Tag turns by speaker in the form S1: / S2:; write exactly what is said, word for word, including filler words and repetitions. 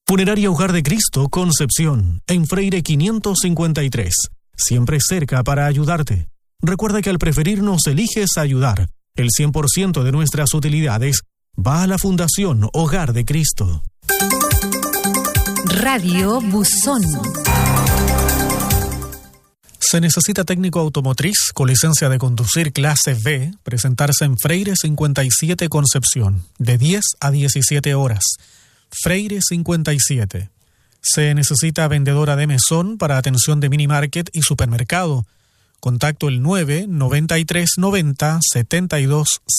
S1: Funeraria Hogar de Cristo, Concepción, en Freire quinientos cincuenta y tres. Siempre cerca para ayudarte. Recuerda que al preferirnos eliges ayudar. El cien por ciento de nuestras utilidades va a la Fundación Hogar de Cristo.
S2: Radio Buzón.
S1: Se necesita técnico automotriz con licencia de conducir clase B, presentarse en Freire cincuenta y siete Concepción, de diez a diecisiete horas. Freire cincuenta y siete. Se necesita vendedora de mesón para atención de mini market y supermercado. Contacto el nueve noventa y tres noventa setenta y dos